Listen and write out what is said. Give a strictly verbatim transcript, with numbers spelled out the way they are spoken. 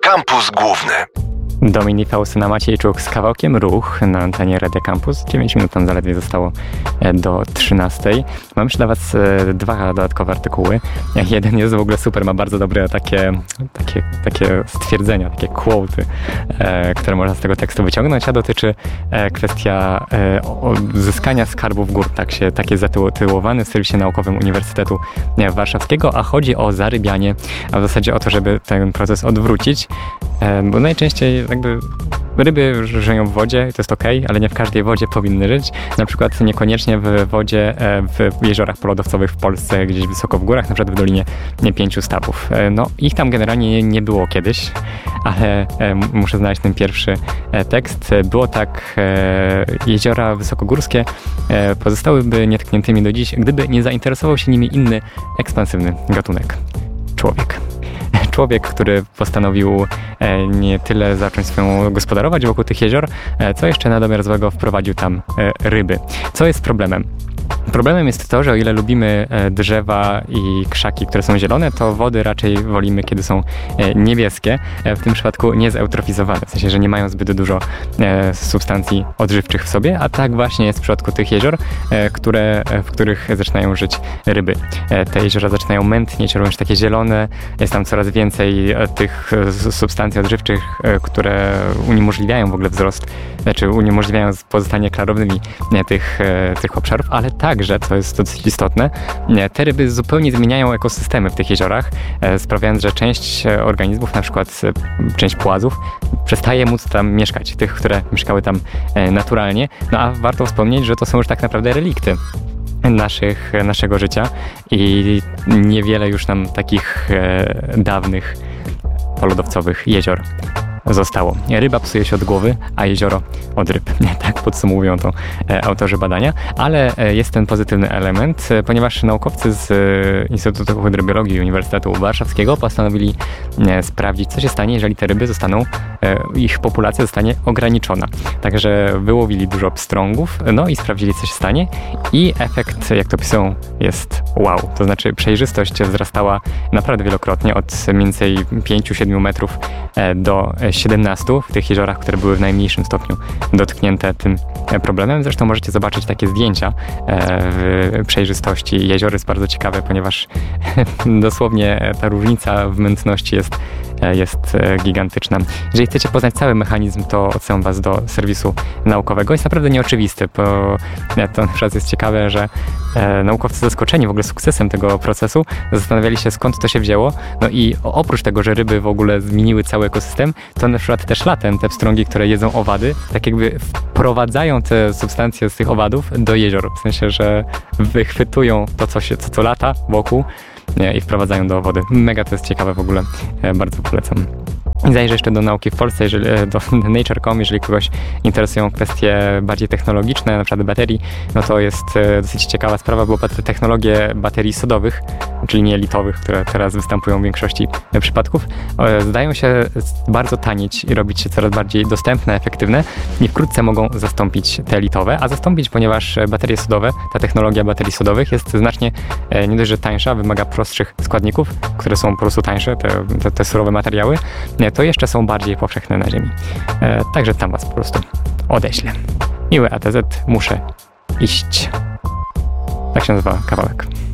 Kampus Główny. Dominik Faustyna Maciejczuk z kawałkiem Ruch na antenie Radia Campus. dziewięć minut tam zaledwie zostało do trzynastej. Mam już dla was dwa dodatkowe artykuły. Jeden jest w ogóle super, ma bardzo dobre takie, takie, takie stwierdzenia, takie quoty, e, które można z tego tekstu wyciągnąć, a dotyczy e, kwestia e, odzyskania skarbów gór. Tak się, tak jest zatytułowany w serwisie naukowym Uniwersytetu Warszawskiego, a chodzi o zarybianie, a w zasadzie o to, żeby ten proces odwrócić, e, bo najczęściej jakby ryby żyją w wodzie, to jest okej, ale nie w każdej wodzie powinny żyć. Na przykład niekoniecznie w wodzie, w jeziorach polodowcowych w Polsce, gdzieś wysoko w górach, na przykład w Dolinie Pięciu Stawów. No, ich tam generalnie nie było kiedyś, ale muszę znaleźć ten pierwszy tekst. Było tak, jeziora wysokogórskie pozostałyby nietkniętymi do dziś, gdyby nie zainteresował się nimi inny ekspansywny gatunek. Człowiek. Człowiek, który postanowił nie tyle zacząć swoją gospodarować wokół tych jezior, co jeszcze na domiar złego wprowadził tam ryby. Co jest problemem? Problemem jest to, że o ile lubimy drzewa i krzaki, które są zielone, to wody raczej wolimy, kiedy są niebieskie, w tym przypadku niezeutrofizowane, w sensie, że nie mają zbyt dużo substancji odżywczych w sobie, a tak właśnie jest w przypadku tych jezior, które, w których zaczynają żyć ryby. Te jeziora zaczynają mętnieć, robią się takie zielone, jest tam coraz więcej tych substancji odżywczych, które uniemożliwiają w ogóle wzrost, znaczy uniemożliwiają pozostanie klarownymi tych, tych obszarów, ale także, co jest dosyć istotne, te ryby zupełnie zmieniają ekosystemy w tych jeziorach, sprawiając, że część organizmów, na przykład część płazów, przestaje móc tam mieszkać, tych, które mieszkały tam naturalnie. No a warto wspomnieć, że to są już tak naprawdę relikty naszych, naszego życia i niewiele już nam takich dawnych polodowcowych jezior zostało. Ryba psuje się od głowy, a jezioro od ryb. Tak podsumowują to e, autorzy badania, ale e, jest ten pozytywny element, e, ponieważ naukowcy z e, Instytutu Hydrobiologii Uniwersytetu Warszawskiego postanowili e, sprawdzić, co się stanie, jeżeli te ryby zostaną, e, ich populacja zostanie ograniczona. Także wyłowili dużo pstrągów, no i sprawdzili, co się stanie i efekt, jak to pisują, jest wow. To znaczy przejrzystość wzrastała naprawdę wielokrotnie, od mniej więcej pięć do siedmiu metrów e, do siedemnastu w tych jeziorach, które były w najmniejszym stopniu dotknięte tym problemem. Zresztą możecie zobaczyć takie zdjęcia w przejrzystości jezior. Jest bardzo ciekawe, ponieważ dosłownie ta różnica w mętności jest, jest gigantyczna. Jeżeli chcecie poznać cały mechanizm, to odsyłam was do serwisu naukowego. Jest naprawdę nieoczywisty, bo to na przykład jest ciekawe, że naukowcy zaskoczeni w ogóle sukcesem tego procesu zastanawiali się, skąd to się wzięło. No i oprócz tego, że ryby w ogóle zmieniły cały ekosystem, to na przykład też latem te pstrągi, które jedzą owady, tak jakby wprowadzają te substancje z tych owadów do jezior. W sensie, że wychwytują to, co się, co, co lata wokół nie, i wprowadzają do wody. Mega to jest ciekawe w ogóle. Bardzo polecam. I zajrzę jeszcze do nauki w Polsce, jeżeli, do nature kropka com, jeżeli kogoś interesują kwestie bardziej technologiczne, na przykład baterii, no to jest dosyć ciekawa sprawa, bo technologie baterii sodowych, czyli nie litowych, które teraz występują w większości przypadków, zdają się bardzo tanieć i robić się coraz bardziej dostępne, efektywne i wkrótce mogą zastąpić te litowe, a zastąpić, ponieważ baterie sodowe, ta technologia baterii sodowych jest znacznie nie dość, że tańsza, wymaga prostszych składników, które są po prostu tańsze, te, te, te surowe materiały, to jeszcze są bardziej powszechne na Ziemi. E, także tam was po prostu odeślę. Miły A T Z, muszę iść. Tak się nazywa kawałek.